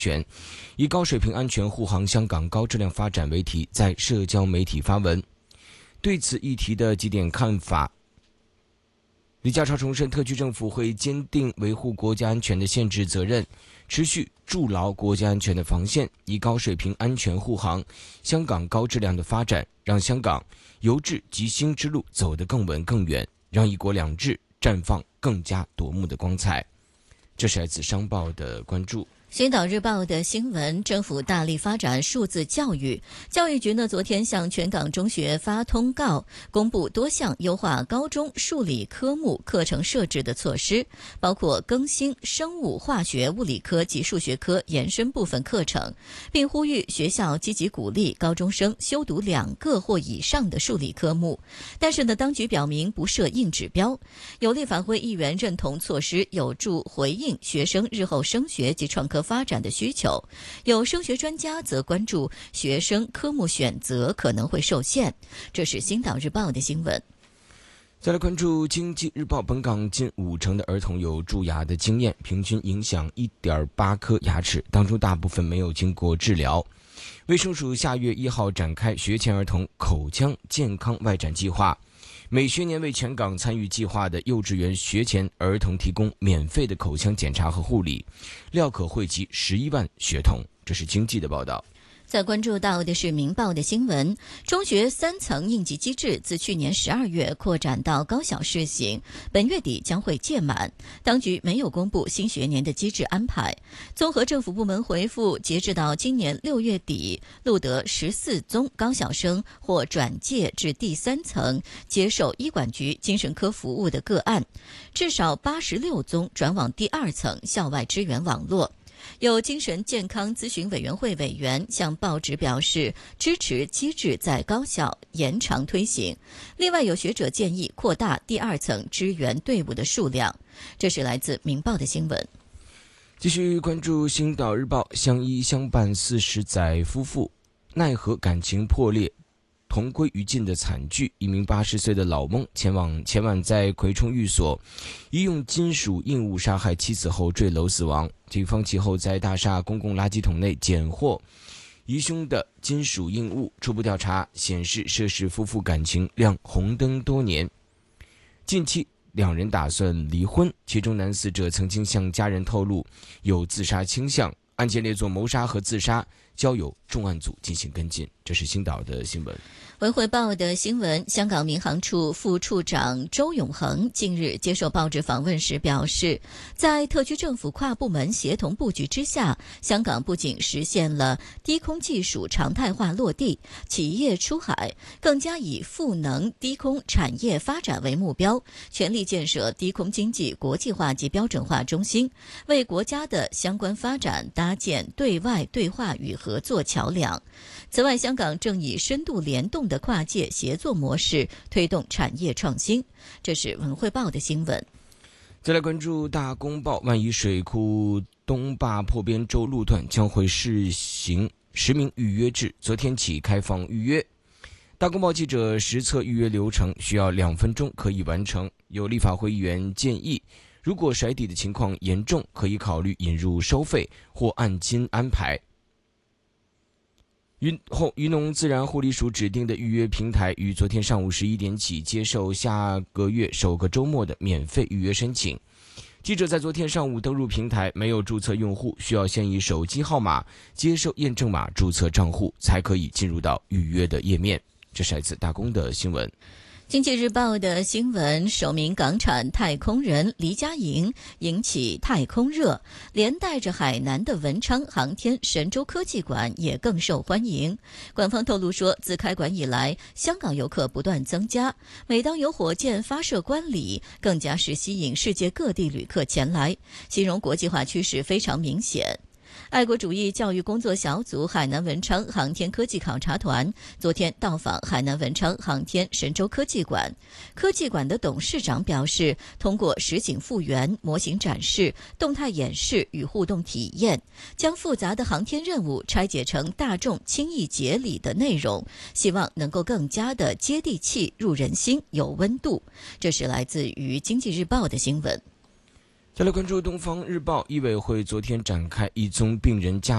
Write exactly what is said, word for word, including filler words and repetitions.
全，以高水平安全护航香港高质量发展为题，在社交媒体发文。对此议题的几点看法，李家超重申，特区政府会坚定维护国家安全的宪制责任，持续筑牢国家安全的防线，以高水平安全护航香港高质量的发展，让香港由治及兴之路走得更稳更远，让一国两制绽放更加夺目的光彩。这是来自商报的关注。 星岛日报的新闻，政府大力发展数字教育。教育局呢，昨天向全港中学发通告，公布多项优化高中数理科目课程设置的措施，包括更新生物、化学、物理科及数学科延伸部分课程，并呼吁学校积极鼓励高中生修读两个或以上的数理科目。但是呢，当局表明不设硬指标。有立法会议员认同措施有助回应学生日后升学及创科发展的需求，有升学专家则关注学生科目选择可能会受限。这是星岛日报的新闻。 再来关注经济日报，本港近五成的儿童有蛀牙的经验，平均影响 一点八颗牙齿，当中大部分没有经过治疗。卫生署下月一号展开学前儿童口腔健康外展计划，每学年为全港参与计划的幼稚园学前儿童提供免费的口腔检查和护理，料可惠及十一万学童。这是经济的报道。 再关注到的是明报的新闻，中学三层应急机制自去年十二月扩展到高小试行，本月底将会届满。当局没有公布新学年的机制安排。综合政府部门回复，截至到今年六月底，录得十四宗高小生或转介至第三层接受医管局精神科服务的个案，至少八十六宗转往第二层校外支援网络。有精神健康咨询委员会委员向报纸表示，支持机制在高校延长推行。另外有学者建议扩大第二层支援队伍的数量。这是来自明报的新闻。 继续关注星岛日报，相依相伴四十载夫妇奈何感情破裂同归于尽的惨剧，一名八十岁的老翁前往前晚在葵涌寓所，疑用金属硬物杀害妻子后坠楼死亡。警方其后在大厦公共垃圾桶内检获疑凶的金属硬物，初步调查显示涉事夫妇感情亮红灯多年，近期两人打算离婚，其中男死者曾经向家人透露有自杀倾向，案件列作谋杀和自杀，交由重案组进行跟进。这是星岛的新闻。 文汇报的新闻，香港民航处副处长周永恒近日接受报纸访问时表示，在特区政府跨部门协同布局之下，香港不仅实现了低空技术常态化落地，企业出海，更加以赋能低空产业发展为目标，全力建设低空经济国际化及标准化中心，为国家的相关发展搭建对外对话与合作桥梁。此外，香港正以深度联动的跨界协作模式推动产业创新。这是文汇报的新闻。 再来关注大公报，万宜水库东坝破边洲路段将会试行实名预约制，昨天起开放预约。大公报记者实测预约流程需要两分钟可以完成。有立法会议员建议，如果筛底的情况严重，可以考虑引入收费或按金安排。渔后渔农自然护理署指定的预约平台于昨天上午十一点起接受下个月首个周末的免费预约申请。记者在昨天上午登入平台，没有注册用户需要先以手机号码接受验证码注册账户，才可以进入到预约的页面。这是来自大公的新闻。 经济日报的新闻，首名港产太空人黎佳莹引起太空热，连带着海南的文昌航天神舟科技馆也更受欢迎。官方透露说，自开馆以来，香港游客不断增加，每当有火箭发射观礼，更加是吸引世界各地旅客前来，形容国际化趋势非常明显。爱国主义教育工作小组海南文昌航天科技考察团昨天到访海南文昌航天神舟科技馆。科技馆的董事长表示，通过实景复原、模型展示、动态演示与互动体验，将复杂的航天任务拆解成大众轻易解理的内容，希望能够更加的接地气、入人心、有温度。这是来自于经济日报的新闻。 再来关注《东方日报》，医委会昨天展开一宗病人家